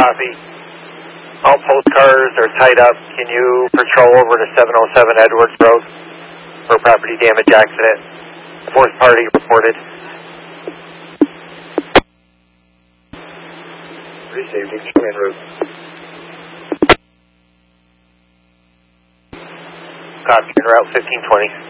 Copy. All post cars are tied up. Can you patrol over to 707 Edwards Road for property damage accident? Fourth party reported. Received. Main route. Copy. Route 1520.